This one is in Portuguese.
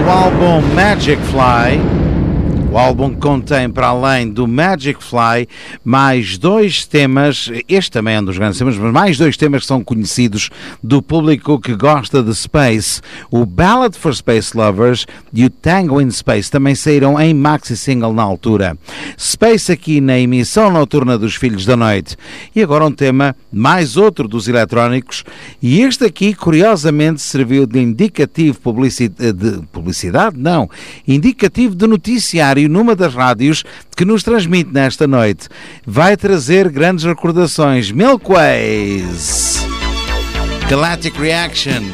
do álbum Magic Fly. O álbum contém, para além do Magic Fly, mais 2 temas, este também é um dos grandes temas, mas mais 2 temas que são conhecidos do público que gosta de Space. O Ballad for Space Lovers e o Tango in Space também saíram em maxi single na altura. Space aqui na emissão noturna dos Filhos da Noite. E agora um tema, mais outro dos eletrónicos, e este aqui, curiosamente, serviu de indicativo indicativo de noticiário numa das rádios que nos transmite nesta noite. Vai trazer grandes recordações. Milkways, Galactic Reaction.